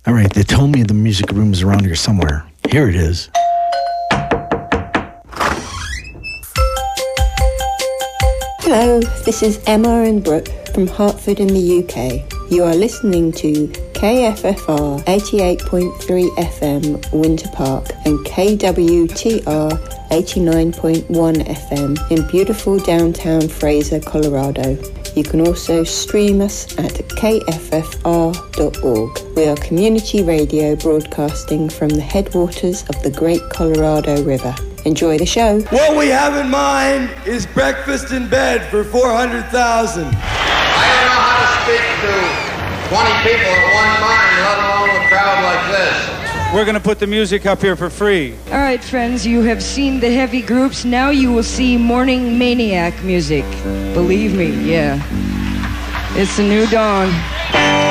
All right, they told me the music room is around here somewhere. Here it is. Hello, this is Emma and Brooke from Hartford in the UK. You are listening to KFFR 88.3 FM Winter Park and KWTR 89.1 FM in beautiful downtown Fraser, Colorado. You can also stream us at kffr.org. We are community radio broadcasting from the headwaters of the Great Colorado River. Enjoy the show. What we have in mind is breakfast in bed for 400,000. I don't know how to speak to 20 people at one time, let alone a crowd like this. We're going to put the music up here for free. All right, friends, you have seen the heavy groups. Now you will see Morning Maniac music. Believe me, yeah. It's a new dawn.